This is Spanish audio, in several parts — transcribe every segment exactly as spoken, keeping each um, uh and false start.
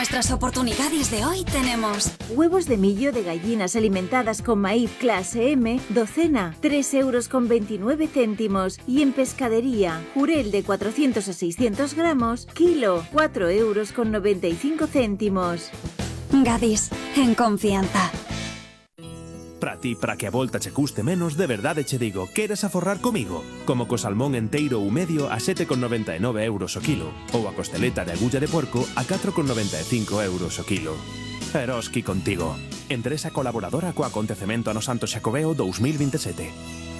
nuestras oportunidades de hoy tenemos huevos de millo de gallinas alimentadas con maíz clase M, docena, tres euros con veintinueve céntimos. Y en pescadería, jurel de cuatrocientos a seiscientos gramos, kilo, cuatro euros con noventa y cinco céntimos. Gadis, en confianza. Para ti, para que a volta che custe menos, de verdade che digo, queres aforrar comigo? Como co salmón enteiro ou medio a sete con noventa e nove euros o kilo, ou a costeleta de agulla de porco a catro con noventa e cinco euros o kilo. Eroski contigo. Empresa colaboradora co acontecemento ano Santo Xacobeo dos mil veintisiete.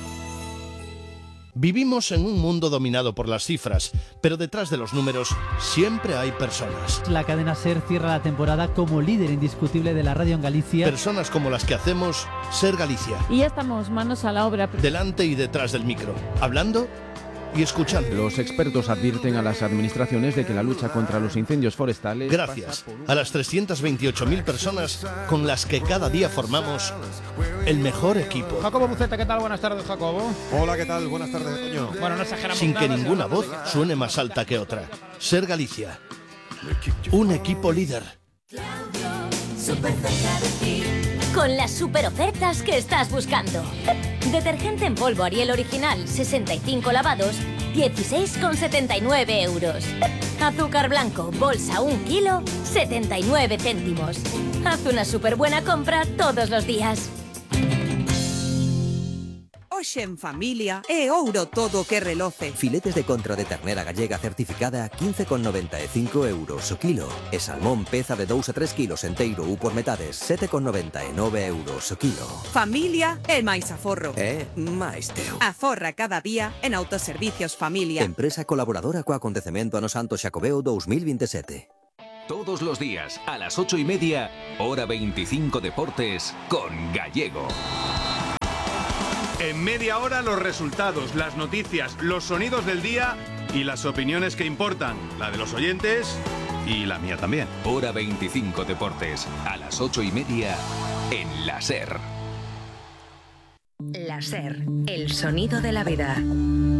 Vivimos en un mundo dominado por las cifras, pero detrás de los números siempre hay personas. La cadena SER cierra la temporada como líder indiscutible de la radio en Galicia. Personas como las que hacemos SER Galicia. Y ya estamos manos a la obra. Delante y detrás del micro, hablando y escuchando. Los expertos advierten a las administraciones de que la lucha contra los incendios forestales... Gracias a las trescientas veintiocho mil personas con las que cada día formamos el mejor equipo. Jacobo Buceta, ¿qué tal? Buenas tardes, Jacobo. Hola, ¿qué tal? Buenas tardes, Toño. Bueno, no exageramos Sin nada, que ninguna voz suene más alta que otra. SER Galicia. Un equipo líder. Con las super ofertas que estás buscando. Detergente en polvo Ariel original, sesenta y cinco lavados, dieciséis con setenta y nueve euros. Azúcar blanco, bolsa un kilo, setenta y nueve céntimos. Haz una súper buena compra todos los días. Hoxe en familia é ouro todo que reloce. Filetes de contra de ternera gallega certificada quince con noventa e cinco euros o kilo. E salmón peza de dous a tres kilos enteiro ou por metades sete con noventa e nove euros o kilo. Familia é máis aforro. É máis teu. Aforra cada día en Autoservicios Familia. Empresa colaboradora co acontecemento ano Santo Xacobeo dos mil veintisiete. Todos los días a las ocho y media, hora veinticinco Deportes con Gallego. En media hora los resultados, las noticias, los sonidos del día y las opiniones que importan, la de los oyentes y la mía también. Hora veinticinco Deportes, a las ocho y media en la SER. La SER, el sonido de la vida.